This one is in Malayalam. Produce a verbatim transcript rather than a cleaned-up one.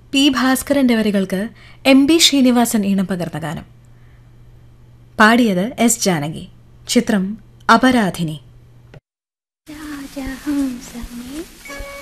പി ഭാസ്കരന്റെ വരികൾക്ക് എം ബി ശ്രീനിവാസൻ ഈണം പകർന്ന ഗാനം. പാടിയത് എസ് ജാനകി. ചിത്രം അപരാധിനി. രാജഹംസമേ